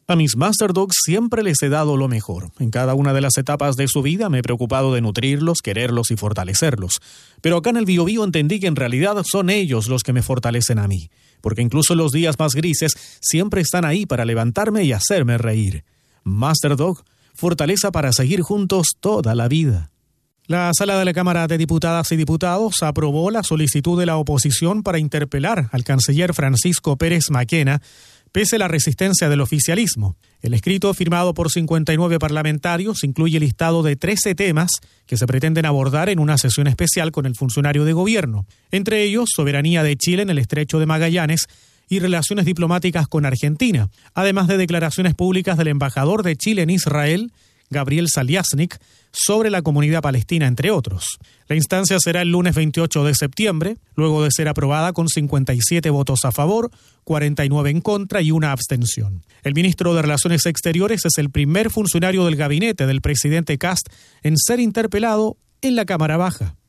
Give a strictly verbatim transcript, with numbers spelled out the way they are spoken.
A mis Master Dogs siempre les he dado lo mejor. En cada una de las etapas de su vida me he preocupado de nutrirlos, quererlos y fortalecerlos. Pero acá en el Biobío entendí que en realidad son ellos los que me fortalecen a mí. Porque incluso en los días más grises siempre están ahí para levantarme y hacerme reír. Master Dog, fortaleza para seguir juntos toda la vida. La Sala de la Cámara de Diputadas y Diputados aprobó la solicitud de la oposición para interpelar al canciller Francisco Pérez Maquena, pese a la resistencia del oficialismo. El escrito, firmado por cincuenta y nueve parlamentarios, incluye el listado de trece temas que se pretenden abordar en una sesión especial con el funcionario de gobierno. Entre ellos, soberanía de Chile en el Estrecho de Magallanes y relaciones diplomáticas con Argentina, además de declaraciones públicas del embajador de Chile en Israel, Gabriel Saliasnik, sobre la comunidad palestina, entre otros. La instancia será el lunes veintiocho de septiembre, luego de ser aprobada con cincuenta y siete votos a favor, cuarenta y nueve en contra y una abstención. El ministro de Relaciones Exteriores es el primer funcionario del gabinete del presidente Kast en ser interpelado en la Cámara Baja.